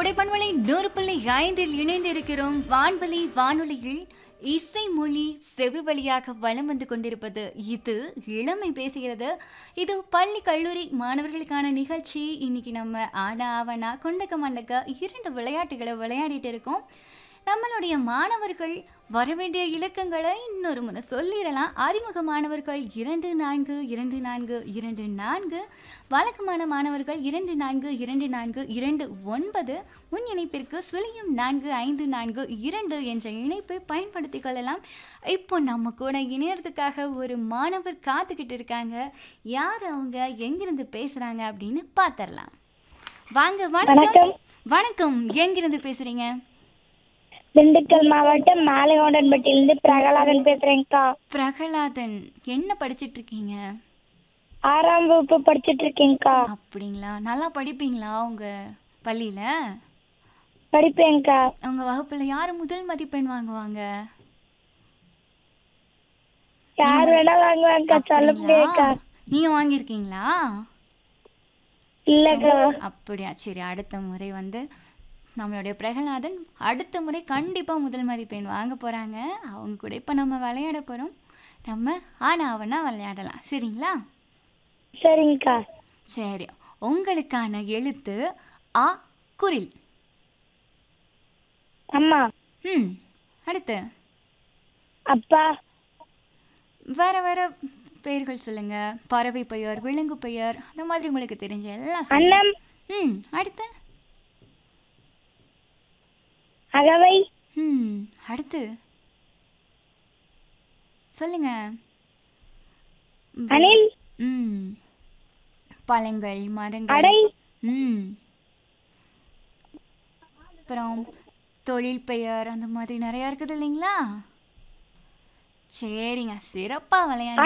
கொடைப்பண்பலை 100.5 இணைந்திருக்கிறோம். வான்வழி வானொலியில் இசை மொழி செவி வழியாக வலம் வந்து கொண்டிருப்பது இது இளமை பேசுகிறது. இது பள்ளி கல்லூரி மாணவர்களுக்கான நிகழ்ச்சி. இன்னைக்கு நம்ம ஆனா ஆவனா கொண்டக்க மண்டக்க 2 விளையாட்டுகளை விளையாடிட்டு இருக்கோம். நம்மளுடைய மாணவர்கள் வரவேண்டிய இலக்கங்களை இன்னொரு முறை சொல்லிடலாம். அறிமுக மாணவர்கள் 242424, வழக்கமான மாணவர்கள் 242429, முன் இணைப்பிற்கு 045442 என்ற இணைப்பை பயன்படுத்திக் கொள்ளலாம். இப்போ நம்ம கூட இணையறதுக்காக ஒரு மாணவர் காத்துக்கிட்டு இருக்காங்க. யார் அவங்க, எங்கிருந்து பேசுறாங்க அப்படின்னு பார்த்துடலாம். வாங்க. வணக்கம். வணக்கம், எங்கிருந்து பேசுறீங்க? திண்டுக்கல் மாவட்டம் மாலைகொண்டன்பட்டியிலிருந்து பிரகலாதன் பேசுறேன்க்கா. பிரகலாதன், என்ன படிச்சிட்டு இருக்கீங்க? 6ஆம் வகுப்பு படிச்சிட்டு இருக்கேன்க்கா. அப்படிங்களா? நல்லா படிப்பீங்களா உங்க பள்ளியில? படிப்பேன்க்கா. உங்க வகுப்புல யாரு முதல் மதிப்பெண் வாங்குவாங்க? யார் வேணா வாங்குவாங்கக்கா, சொல்ல முடியாதுக்கா. நீங்க வாங்கியிருக்கீங்களா? இல்லக்கா. அப்படியா? சரி, அடுத்த முறை நம்மளுடைய பிரகலாதன் அடுத்த முறை கண்டிப்பாக முதல் மதிப்பெண் வாங்க போகிறாங்க. அவங்க கூட இப்போ நம்ம விளையாட போகிறோம். நம்ம ஆனாவனா விளையாடலாம், சரிங்களா? சரிங்கக்கா. சரி, உங்களுக்கான எழுத்து ஆ குரில். அம்மா. அடுத்து அப்பா. வேற வேற பெயர்கள் சொல்லுங்க. பறவை பெயர், விலங்கு பெயர், அந்த மாதிரி உங்களுக்கு தெரிஞ்ச எல்லாம் அண்ணம். அடுத்து அகவை. அடுத்து சொல்லுங்க. அணில். பழங்கள், மரங்கள். அடை. அப்புறம் தொழில் பெயர், அந்த மாதிரி நிறைய இருக்குது இல்லைங்களா? சரிங்க, சிறப்பாக விளையாண்டு